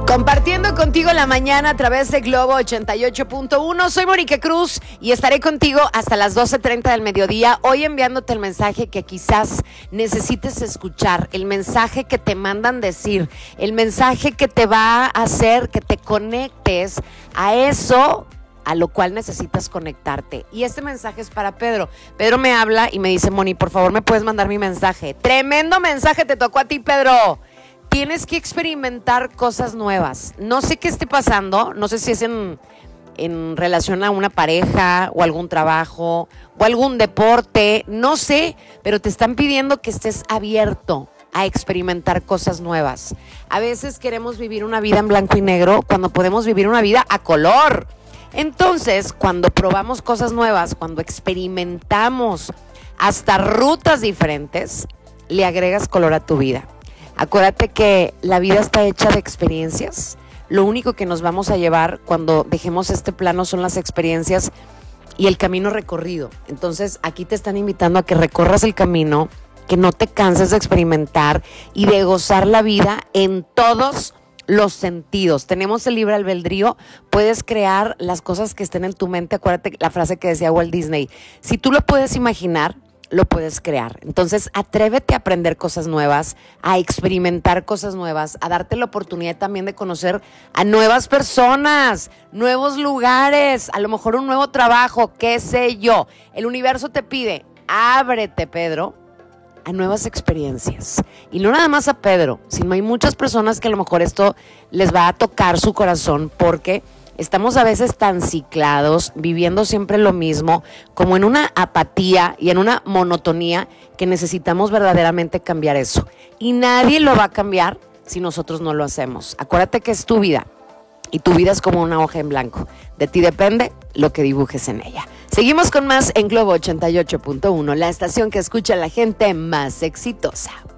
Compartiendo contigo la mañana a través de Globo 88.1. Soy Mónica Cruz y estaré contigo hasta las 12:30 del mediodía. Hoy enviándote el mensaje que quizás necesites escuchar, el mensaje que te mandan decir, el mensaje que te va a hacer que te conectes a eso a lo cual necesitas conectarte. Y este mensaje es para Pedro. Pedro me habla y me dice: Moni, por favor, ¿me puedes mandar mi mensaje? Tremendo mensaje te tocó a ti, Pedro. Tienes que experimentar cosas nuevas. No sé qué esté pasando, no sé si es en relación a una pareja o algún trabajo o algún deporte, no sé, pero te están pidiendo que estés abierto a experimentar cosas nuevas. A veces queremos vivir una vida en blanco y negro cuando podemos vivir una vida a color. Entonces, cuando probamos cosas nuevas, cuando experimentamos hasta rutas diferentes, le agregas color a tu vida. Acuérdate que la vida está hecha de experiencias. Lo único que nos vamos a llevar cuando dejemos este plano son las experiencias y el camino recorrido. Entonces, aquí te están invitando a que recorras el camino, que no te canses de experimentar y de gozar la vida en todos los sentidos. Tenemos el libre albedrío, puedes crear las cosas que estén en tu mente. Acuérdate la frase que decía Walt Disney: si tú lo puedes imaginar, lo puedes crear. Entonces, atrévete a aprender cosas nuevas, a experimentar cosas nuevas, a darte la oportunidad también de conocer a nuevas personas, nuevos lugares, a lo mejor un nuevo trabajo, qué sé yo. El universo te pide: ábrete, Pedro, a nuevas experiencias. Y no nada más a Pedro, sino hay muchas personas que a lo mejor esto les va a tocar su corazón, porque estamos a veces tan ciclados, viviendo siempre lo mismo, como en una apatía y en una monotonía, que necesitamos verdaderamente cambiar eso. Y nadie lo va a cambiar si nosotros no lo hacemos. Acuérdate que es tu vida y tu vida es como una hoja en blanco. De ti depende lo que dibujes en ella. Seguimos con más en Globo 88.1, la estación que escucha a la gente más exitosa.